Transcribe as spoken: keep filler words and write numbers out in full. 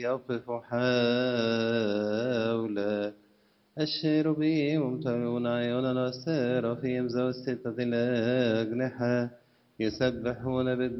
يقف حول الشيروبيم ممتلئون عيونا والسرافيم ذو الستة الأجنحة يسبحون بالدعاء